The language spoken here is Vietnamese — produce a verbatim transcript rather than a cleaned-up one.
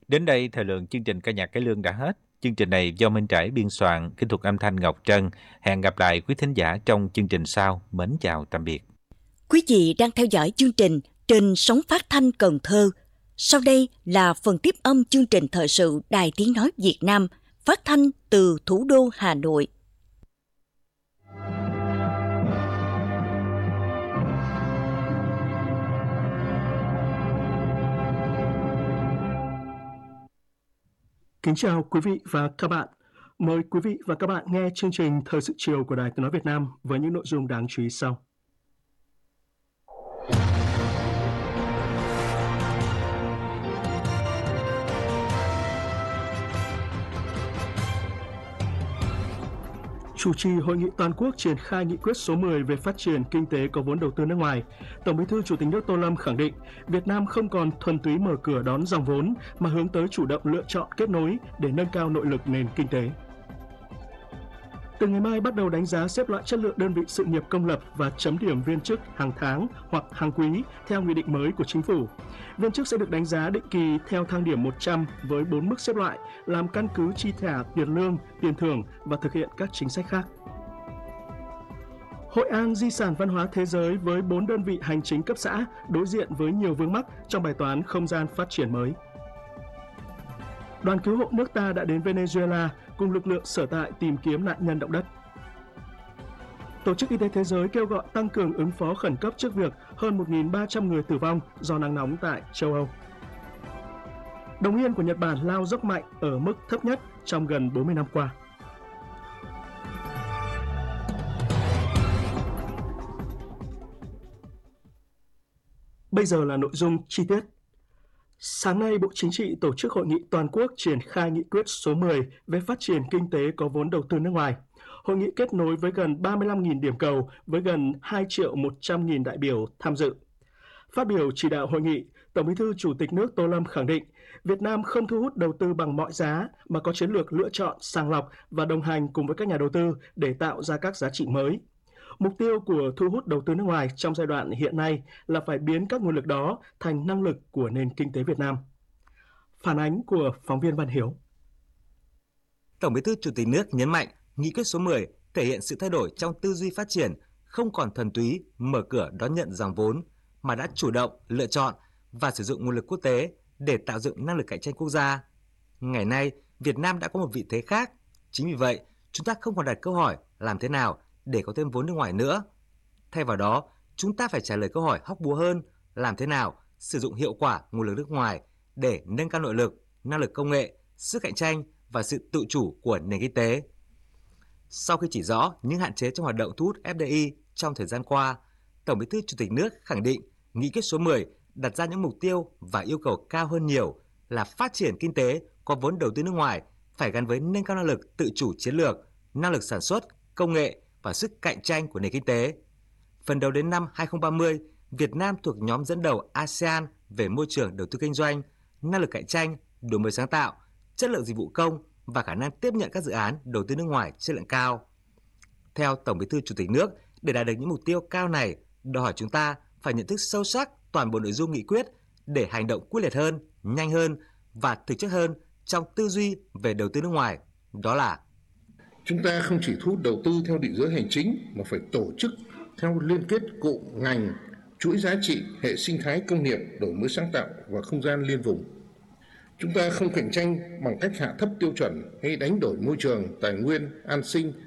Đến đây, thời lượng chương trình ca nhạc cải lương đã hết. Chương trình này do Minh Trải biên soạn, kỹ thuật âm thanh Ngọc Trân. Hẹn gặp lại quý thính giả trong chương trình sau. Mến chào tạm biệt. Quý vị đang theo dõi chương trình trên sóng phát thanh Cần Thơ. Sau đây là phần tiếp âm chương trình thời sự Đài Tiếng Nói Việt Nam, phát thanh từ thủ đô Hà Nội. Kính chào quý vị và các bạn. Mời quý vị và các bạn nghe chương trình Thời sự chiều của Đài Tiếng Nói Việt Nam với những nội dung đáng chú ý sau. Chủ trì hội nghị toàn quốc triển khai nghị quyết số mười về phát triển kinh tế có vốn đầu tư nước ngoài, Tổng Bí thư Chủ tịch nước Tô Lâm khẳng định Việt Nam không còn thuần túy mở cửa đón dòng vốn mà hướng tới chủ động lựa chọn kết nối để nâng cao nội lực nền kinh tế. Từ ngày mai bắt đầu đánh giá xếp loại chất lượng đơn vị sự nghiệp công lập và chấm điểm viên chức hàng tháng hoặc hàng quý theo nghị định mới của Chính phủ. Viên chức sẽ được đánh giá định kỳ theo thang điểm một trăm với bốn mức xếp loại, làm căn cứ chi trả tiền lương, tiền thưởng và thực hiện các chính sách khác. Hội An di sản văn hóa thế giới với bốn đơn vị hành chính cấp xã đối diện với nhiều vướng mắc trong bài toán không gian phát triển mới. Đoàn cứu hộ nước ta đã đến Venezuela cùng lực lượng sở tại tìm kiếm nạn nhân động đất. Tổ chức Y tế Thế giới kêu gọi tăng cường ứng phó khẩn cấp trước việc hơn một nghìn ba trăm người tử vong do nắng nóng tại châu Âu. Đồng yên của Nhật Bản lao dốc mạnh ở mức thấp nhất trong gần bốn mươi năm qua. Bây giờ là nội dung chi tiết. Sáng nay, Bộ Chính trị tổ chức hội nghị toàn quốc triển khai nghị quyết số mười về phát triển kinh tế có vốn đầu tư nước ngoài. Hội nghị kết nối với gần ba mươi lăm nghìn điểm cầu với gần hai triệu một trăm nghìn đại biểu tham dự. Phát biểu chỉ đạo hội nghị, Tổng Bí thư Chủ tịch nước Tô Lâm khẳng định Việt Nam không thu hút đầu tư bằng mọi giá mà có chiến lược lựa chọn, sàng lọc và đồng hành cùng với các nhà đầu tư để tạo ra các giá trị mới. Mục tiêu của thu hút đầu tư nước ngoài trong giai đoạn hiện nay là phải biến các nguồn lực đó thành năng lực của nền kinh tế Việt Nam. Phản ánh của phóng viên Văn Hiếu. Tổng Bí thư Chủ tịch nước nhấn mạnh nghị quyết số mười thể hiện sự thay đổi trong tư duy phát triển, không còn thuần túy mở cửa đón nhận dòng vốn mà đã chủ động lựa chọn và sử dụng nguồn lực quốc tế để tạo dựng năng lực cạnh tranh quốc gia. Ngày nay, Việt Nam đã có một vị thế khác. Chính vì vậy, chúng ta không còn đặt câu hỏi làm thế nào để có thêm vốn nước ngoài nữa. Thay vào đó, chúng ta phải trả lời câu hỏi hóc búa hơn, làm thế nào sử dụng hiệu quả nguồn lực nước ngoài để nâng cao nội lực, năng lực công nghệ, sức cạnh tranh và sự tự chủ của nền kinh tế. Sau khi chỉ rõ những hạn chế trong hoạt động thu hút ép đê i trong thời gian qua, Tổng Bí thư Chủ tịch nước khẳng định nghị quyết số mười đặt ra những mục tiêu và yêu cầu cao hơn nhiều là phát triển kinh tế có vốn đầu tư nước ngoài phải gắn với nâng cao năng lực tự chủ chiến lược, năng lực sản xuất, công nghệ và sức cạnh tranh của nền kinh tế. Phần đầu đến năm hai không ba không, Việt Nam thuộc nhóm dẫn đầu a sê an về môi trường đầu tư kinh doanh, năng lực cạnh tranh, đổi mới sáng tạo, chất lượng dịch vụ công và khả năng tiếp nhận các dự án đầu tư nước ngoài chất lượng cao. Theo Tổng Bí thư Chủ tịch nước, để đạt được những mục tiêu cao này, đòi hỏi chúng ta phải nhận thức sâu sắc toàn bộ nội dung nghị quyết để hành động quyết liệt hơn, nhanh hơn và thực chất hơn trong tư duy về đầu tư nước ngoài. Đó là chúng ta không chỉ thu hút đầu tư theo định hướng hành chính mà phải tổ chức theo liên kết cụm ngành, chuỗi giá trị, hệ sinh thái công nghiệp, đổi mới sáng tạo và không gian liên vùng. Chúng ta không cạnh tranh bằng cách hạ thấp tiêu chuẩn hay đánh đổi môi trường, tài nguyên, an sinh